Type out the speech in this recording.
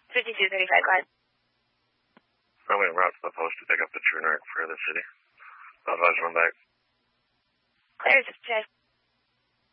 5235, go ahead. Runway en route to the post to pick up the true north for the city. Advise run back. Clear, 65.